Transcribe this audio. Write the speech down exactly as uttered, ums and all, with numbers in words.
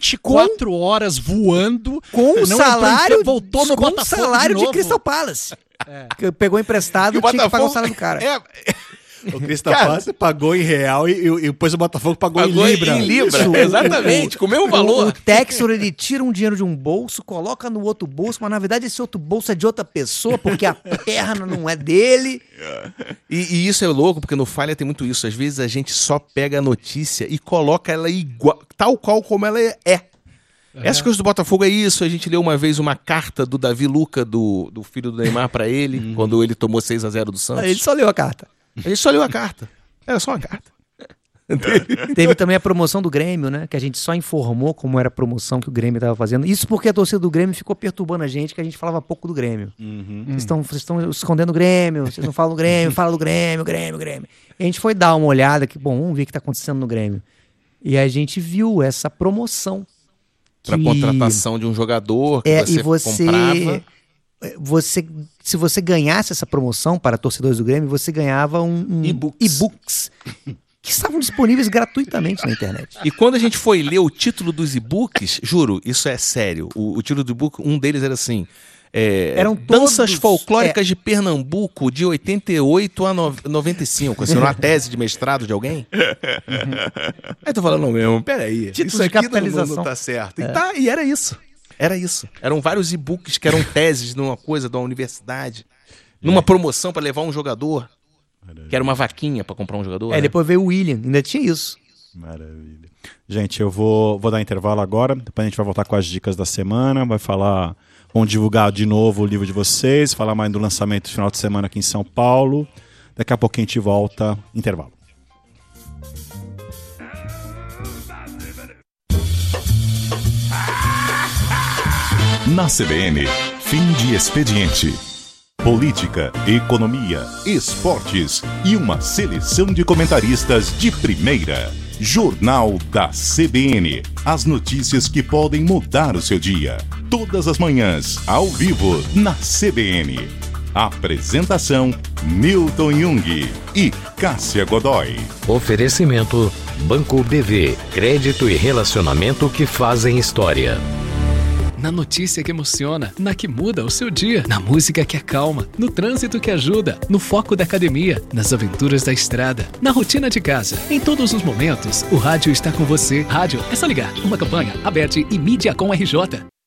vinte e quatro horas voando. Com o não salário, entrou, voltou no com o Botafogo salário de, de novo. Crystal Palace. É. Que pegou emprestado, E tinha que pagar o salário do cara. É, O Crystal Palace pagou em real e, e depois o Botafogo pagou, pagou em Libra. Em Libra, Isso. exatamente, com o mesmo O, valor. o Textor, ele tira um dinheiro de um bolso, coloca no outro bolso, mas na verdade esse outro bolso é de outra pessoa, porque a perna não é dele. E, e isso é louco, porque no Falha tem muito isso. Às vezes a gente só pega a notícia e coloca ela igual, tal qual como ela é. É. Essas coisas do Botafogo é isso. A gente leu uma vez uma carta do Davi Luca, do, do filho do Neymar, pra ele, quando ele tomou seis a zero do Santos. Ele só leu a carta. A gente só leu a carta. Era só uma carta. Teve também a promoção do Grêmio, né? Que a gente só informou como era a promoção que o Grêmio estava fazendo. Isso porque a torcida do Grêmio ficou perturbando a gente, que a gente falava pouco do Grêmio. Uhum. Vocês estão vocês estão escondendo o Grêmio, vocês não falam do Grêmio, fala do Grêmio, Grêmio, Grêmio. E a gente foi dar uma olhada, que bom, vamos ver o que está acontecendo no Grêmio. E a gente viu essa promoção. Pra que... contratação de um jogador que é, você, e você comprava. Você, se você ganhasse essa promoção para torcedores do Grêmio, você ganhava um, um E-books. e-books que estavam disponíveis gratuitamente na internet. E quando a gente foi ler o título dos e-books, juro, isso é sério. O, o título do e-book, um deles era assim: é, Eram Danças todos, Folclóricas é. de Pernambuco de oitenta e oito a noventa e cinco. Assim, uma tese de mestrado de alguém? Aí tô falando, não mesmo, peraí. Título Isso de aqui não, capitalização. não tá certo. E, tá, e era isso. Era isso. Eram vários e-books que eram teses numa coisa de uma universidade, numa promoção para levar um jogador, que era uma vaquinha para comprar um jogador. É, né? depois veio o William, ainda tinha isso. Maravilha. Gente, eu vou, vou dar intervalo agora, depois a gente vai voltar com as dicas da semana, vai falar, vamos divulgar de novo o livro de vocês, falar mais do lançamento do final de semana aqui em São Paulo. Daqui a pouquinho a gente volta, intervalo. Na C B N, fim de expediente. Política, economia, esportes e uma seleção de comentaristas de primeira. Jornal da C B N. As notícias que podem mudar o seu dia. Todas as manhãs, ao vivo, na C B N. Apresentação: Milton Jung e Cássia Godoy. Oferecimento: Banco B V. Crédito e relacionamento que fazem história. Na notícia que emociona, na que muda o seu dia, na música que acalma, no trânsito que ajuda, no foco da academia, nas aventuras da estrada, na rotina de casa. Em todos os momentos, o rádio está com você. Rádio é só ligar. Uma campanha, Aberte e Mídia com R J.